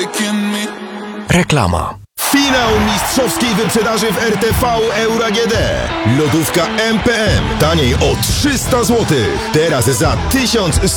Reklama. Finał mistrzowskiej wyprzedaży w RTV Euro AGD. Lodówka MPM taniej o 300 zł. Teraz za 1100